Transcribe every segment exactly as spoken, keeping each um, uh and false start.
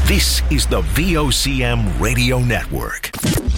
This is the V O C M Radio Network.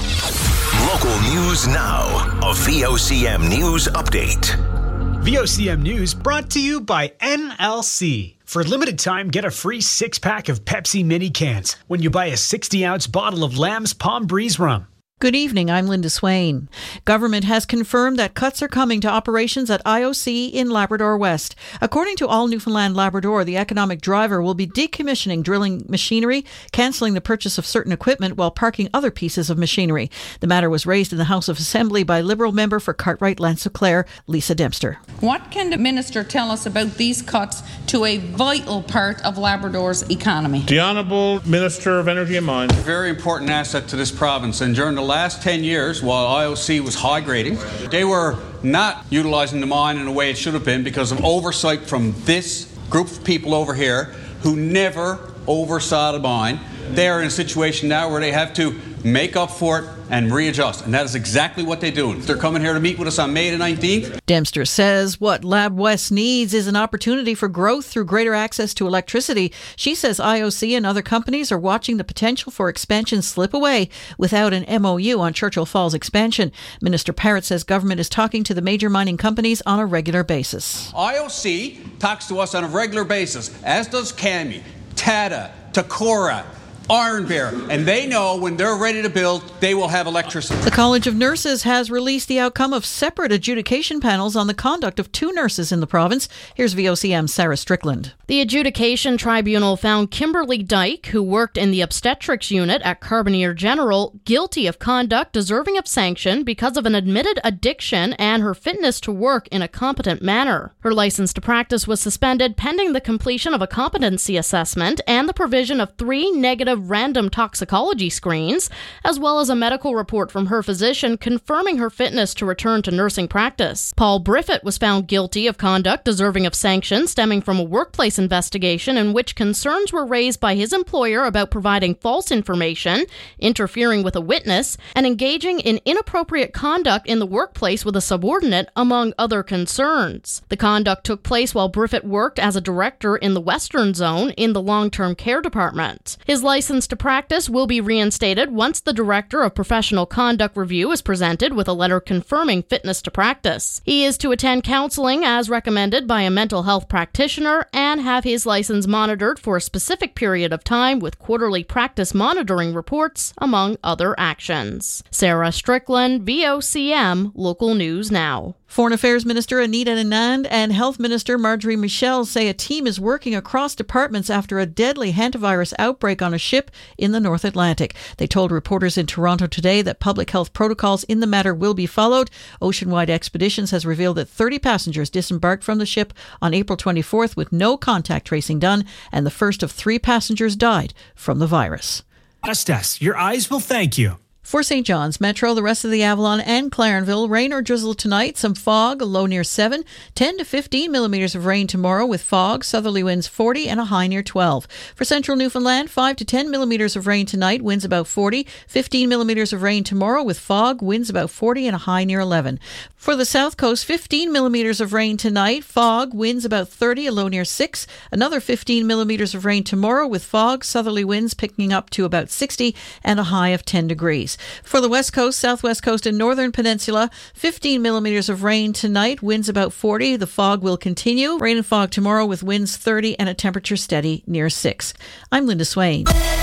Local news now. A V O C M News Update. V O C M News brought to you by N L C. For a limited time, get a free six-pack of Pepsi mini cans when you buy a sixty-ounce bottle of Lamb's Palm Breeze rum. Good evening, I'm Linda Swain. Government has confirmed that cuts are coming to operations at I O C in Labrador West. According to All Newfoundland Labrador, the economic driver will be decommissioning drilling machinery, cancelling the purchase of certain equipment while parking other pieces of machinery. The matter was raised in the House of Assembly by Liberal member for Cartwright-Lanceclair, Lisa Dempster. What can the Minister tell us about these cuts to a vital part of Labrador's economy? The Honourable Minister of Energy and Mines. A very important asset to this province, and during the last ten years, while I O C was high grading, they were not utilising the mine in a way it should have been because of oversight from this group of people over here who never oversaw the mine. They are in a situation now where they have to make up for it and readjust, and that is exactly what they're doing. They're coming here to meet with us on May the nineteenth. Dempster says what Lab West needs is an opportunity for growth through greater access to electricity. She says I O C and other companies are watching the potential for expansion slip away without an M O U on Churchill Falls expansion. Minister Parrott says government is talking to the major mining companies on a regular basis. I O C talks to us on a regular basis, as does C A M I, Tata, Takora, Iron Bear, and they know when they're ready to build, they will have electricity. The College of Nurses has released the outcome of separate adjudication panels on the conduct of two nurses in the province. Here's V O C M's Sarah Strickland. The adjudication tribunal found Kimberly Dyke, who worked in the obstetrics unit at Carbonear General, guilty of conduct deserving of sanction because of an admitted addiction and her fitness to work in a competent manner. Her license to practice was suspended pending the completion of a competency assessment and the provision of three negative random toxicology screens, as well as a medical report from her physician confirming her fitness to return to nursing practice. Paul Briffett was found guilty of conduct deserving of sanction stemming from a workplace investigation in which concerns were raised by his employer about providing false information, interfering with a witness, and engaging in inappropriate conduct in the workplace with a subordinate, among other concerns. The conduct took place while Briffett worked as a director in the Western Zone in the long-term care department. His license to practice will be reinstated once the Director of Professional Conduct Review is presented with a letter confirming fitness to practice. He is to attend counseling as recommended by a mental health practitioner and have his license monitored for a specific period of time with quarterly practice monitoring reports, among other actions. Sarah Strickland, V O C M, Local News Now. Foreign Affairs Minister Anita Anand and Health Minister Marjorie Michel say a team is working across departments after a deadly hantavirus outbreak on a ship in the North Atlantic. They told reporters in Toronto today that public health protocols in the matter will be followed. Oceanwide Expeditions has revealed that thirty passengers disembarked from the ship on April twenty-fourth with no contact tracing done, and the first of three passengers died from the virus. Estes, your eyes will thank you. For Saint John's Metro, the rest of the Avalon and Clarenville, rain or drizzle tonight, some fog, a low near seven, ten to fifteen millimetres of rain tomorrow with fog, southerly winds forty and a high near twelve. For central Newfoundland, five to ten millimetres of rain tonight, winds about forty, fifteen millimetres of rain tomorrow with fog, winds about forty and a high near eleven. For the south coast, fifteen millimetres of rain tonight, fog, winds about thirty, a low near six, another fifteen millimetres of rain tomorrow with fog, southerly winds picking up to about sixty and a high of ten degrees. For the west coast, southwest coast and northern peninsula, fifteen millimetres of rain tonight, winds about forty. The fog will continue. Rain and fog tomorrow with winds thirty and a temperature steady near six. I'm Linda Swain.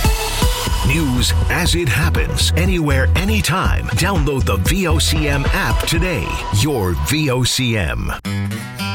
News as it happens, anywhere, anytime. Download the V O C M app today. Your V O C M.